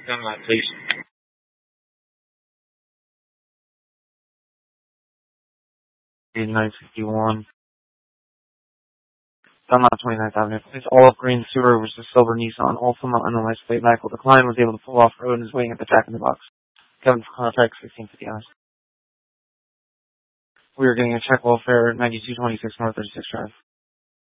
Dunlop, please. Green 951. Dunlop 29th Avenue. It's olive green Subaru versus silver Nissan. Altima unlicensed plate vehicle. The client was able to pull off road and is waiting at the Jack in the Box. Kevin for contact 1650 hours. We are getting a check welfare 9226 North 36 Drive.